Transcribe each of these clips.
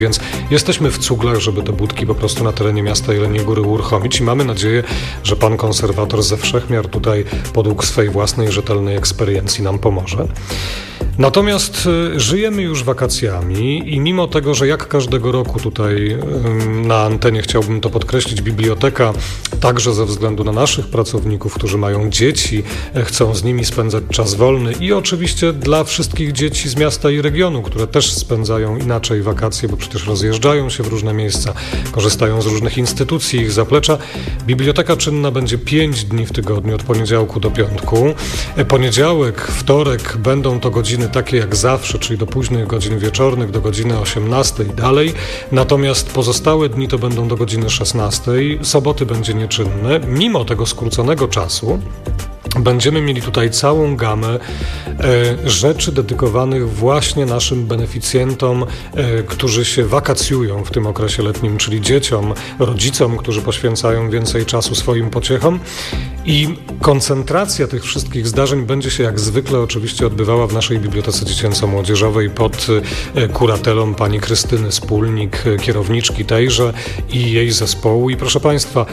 Więc jesteśmy w cuglach, żeby te budki po prostu na terenie miasta Jeleniej Góry uruchomić i mamy nadzieję, że pan konserwator ze wszechmiar tutaj podług swej własnej rzetelnej eksperiencji nam pomoże. Natomiast żyjemy już wakacjami i mimo tego, że jak każdego roku tutaj na antenie chciałbym to podkreślić, biblioteka także ze względu na naszych pracowników, którzy mają dzieci, chcą z nimi spędzać czas wolny i oczywiście dla wszystkich dzieci z miasta i regionu, które też spędzają inaczej wakacje, bo przecież rozjeżdżają się w różne miejsca, korzystają z różnych instytucji, ich zaplecza. Biblioteka czynna będzie 5 dni w tygodniu od poniedziałku do piątku. Poniedziałek, wtorek będą to godziny takie jak zawsze, czyli do późnych godzin wieczornych, do godziny 18 i dalej. Natomiast pozostałe dni to będą do godziny 16. Soboty będzie nieczynne. Mimo tego skróconego czasu będziemy mieli tutaj całą gamę rzeczy dedykowanych właśnie naszym beneficjentom, którzy się wakacjują w tym okresie letnim, czyli dzieciom, rodzicom, którzy poświęcają więcej czasu swoim pociechom. I koncentracja tych wszystkich zdarzeń będzie się jak zwykle oczywiście odbywała w naszej Bibliotece Dziecięco-Młodzieżowej pod kuratelą pani Krystyny Spólnik, kierowniczki tejże i jej zespołu. I proszę Państwa,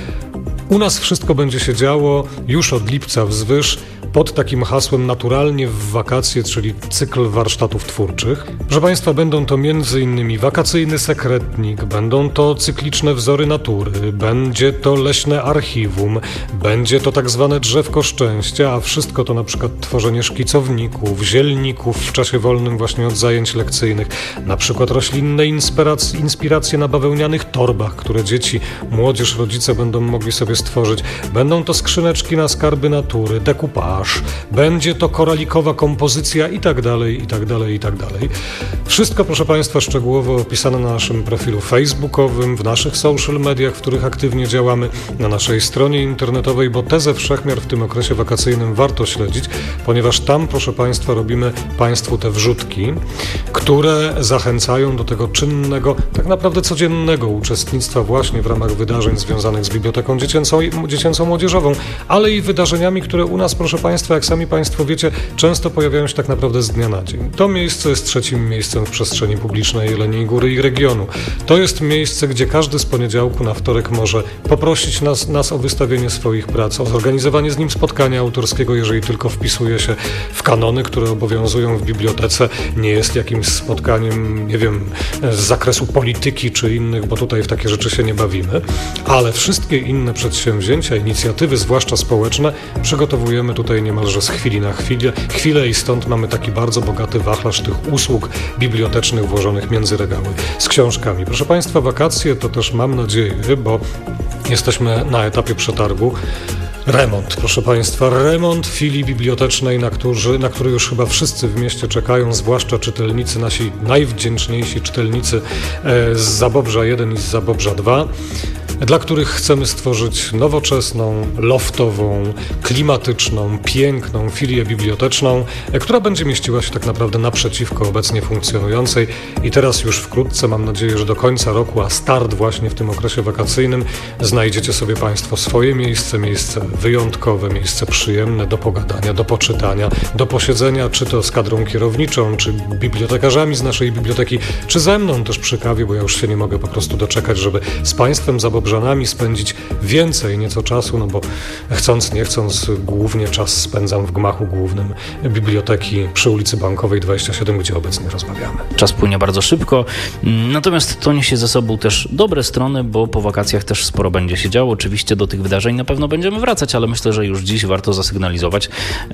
u nas wszystko będzie się działo już od lipca wzwyż pod takim hasłem naturalnie w wakacje, czyli cykl warsztatów twórczych. Proszę Państwa, będą to m.in. wakacyjny sekretnik, będą to cykliczne wzory natury, będzie to leśne archiwum, będzie to tak zwane drzewko szczęścia, a wszystko to na przykład tworzenie szkicowników, zielników w czasie wolnym właśnie od zajęć lekcyjnych, na przykład roślinne inspiracje na bawełnianych torbach, które dzieci, młodzież, rodzice będą mogli sobie stworzyć. Będą to skrzyneczki na skarby natury, dekupaż, będzie to koralikowa kompozycja i tak dalej, i tak dalej, i tak dalej. Wszystko, proszę Państwa, szczegółowo opisane na naszym profilu facebookowym, w naszych social mediach, w których aktywnie działamy, na naszej stronie internetowej, bo te ze wszechmiar w tym okresie wakacyjnym warto śledzić, ponieważ tam, proszę Państwa, robimy Państwu te wrzutki, które zachęcają do tego czynnego, tak naprawdę codziennego uczestnictwa właśnie w ramach wydarzeń związanych z Biblioteką Dziecięco-Młodzieżową, ale i wydarzeniami, które u nas, proszę Państwa, jak sami Państwo wiecie, często pojawiają się tak naprawdę z dnia na dzień. To miejsce jest trzecim miejscem w przestrzeni publicznej Jeleniej Góry i regionu. To jest miejsce, gdzie każdy z poniedziałku na wtorek może poprosić nas o wystawienie swoich prac, o zorganizowanie z nim spotkania autorskiego, jeżeli tylko wpisuje się w kanony, które obowiązują w bibliotece. Nie jest jakimś spotkaniem, nie wiem, z zakresu polityki czy innych, bo tutaj w takie rzeczy się nie bawimy, ale wszystkie inne przedsięwzięcia, inicjatywy, zwłaszcza społeczne, przygotowujemy tutaj niemalże z chwili na chwilę i stąd mamy taki bardzo bogaty wachlarz tych usług bibliotecznych włożonych między regały z książkami. Proszę Państwa, wakacje to też mam nadzieję, bo jesteśmy na etapie przetargu. Remont, proszę Państwa, remont filii bibliotecznej, na który już chyba wszyscy w mieście czekają, zwłaszcza czytelnicy, nasi najwdzięczniejsi czytelnicy z Zabobrza 1 i z Zabobrza 2. dla których chcemy stworzyć nowoczesną, loftową, klimatyczną, piękną filię biblioteczną, która będzie mieściła się tak naprawdę naprzeciwko obecnie funkcjonującej i teraz już wkrótce, mam nadzieję, że do końca roku, a start właśnie w tym okresie wakacyjnym, znajdziecie sobie Państwo swoje miejsce wyjątkowe, miejsce przyjemne do pogadania, do poczytania, do posiedzenia, czy to z kadrą kierowniczą, czy bibliotekarzami z naszej biblioteki, czy ze mną też przy kawie, bo ja już się nie mogę po prostu doczekać, żeby z Państwem zabobrzanami spędzić więcej nieco czasu, no bo chcąc nie chcąc głównie czas spędzam w gmachu głównym biblioteki przy ulicy Bankowej 27, gdzie obecnie rozmawiamy. Czas płynie bardzo szybko, natomiast to niesie ze sobą też dobre strony, bo po wakacjach też sporo będzie się działo. Oczywiście do tych wydarzeń na pewno będziemy wracać, ale myślę, że już dziś warto zasygnalizować,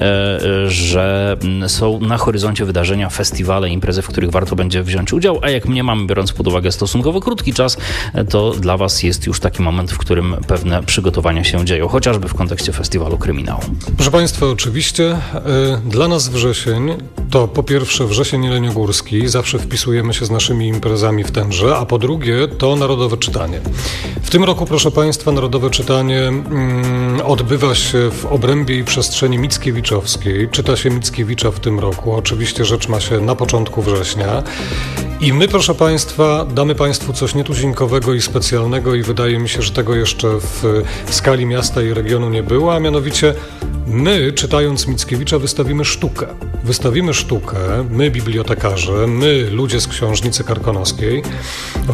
że są na horyzoncie wydarzenia, festiwale, imprezy, w których warto będzie wziąć udział, a jak mniemam, biorąc pod uwagę stosunkowo krótki czas, to dla Was jest już taki moment, w którym pewne przygotowania się dzieją, chociażby w kontekście festiwalu Kryminału. Proszę Państwa, oczywiście dla nas wrzesień to po pierwsze wrzesień jeleniogórski, zawsze wpisujemy się z naszymi imprezami w tenże, a po drugie to Narodowe Czytanie. W tym roku, proszę Państwa, Narodowe Czytanie odbywa się w obrębie i przestrzeni Mickiewiczowskiej. Czyta się Mickiewicza w tym roku. Oczywiście rzecz ma się na początku września. I my, proszę Państwa, damy Państwu coś nietuzinkowego i specjalnego i wydaje mi się, że tego jeszcze w skali miasta i regionu nie było, a mianowicie my, czytając Mickiewicza, wystawimy sztukę. Wystawimy sztukę, my, bibliotekarze, my, ludzie z Książnicy Karkonoskiej,